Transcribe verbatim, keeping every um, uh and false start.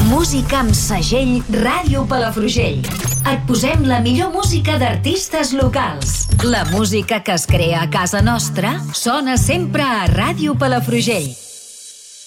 Música amb segell Ràdio Palafrugell. Et posem la millor música d'artistes locals. La música que es crea a casa nostra sona sempre a Ràdio Palafrugell.